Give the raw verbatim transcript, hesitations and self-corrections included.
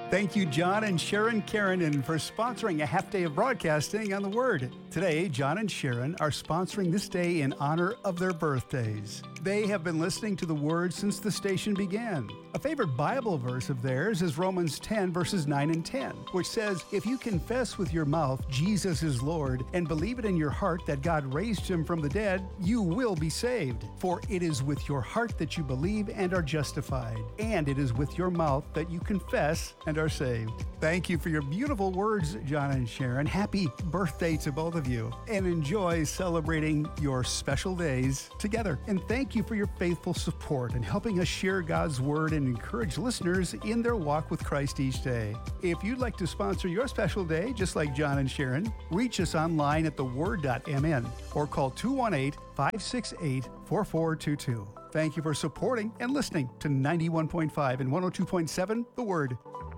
Thank you, John and Sharon Karanen, for sponsoring a half day of broadcasting on the Word. Today, John and Sharon are sponsoring this day in honor of their birthdays. They have been listening to the Word since the station began. A favorite Bible verse of theirs is Romans ten, verses nine and ten, which says, "If you confess with your mouth Jesus is Lord and believe it in your heart that God raised him from the dead, you will be saved. For it is with your heart that you believe and are justified, and it is with your mouth that you confess and are saved." Thank you for your beautiful words, John and Sharon. Happy birthday to both of you, and enjoy celebrating your special days together. And thank you for your faithful support in helping us share God's Word and encourage listeners in their walk with Christ each day. If you'd like to sponsor your special day, just like John and Sharon, reach us online at the word dot m n or call two one eight, five six eight, four four two two. Thank you for supporting and listening to ninety-one point five and one oh two point seven The Word.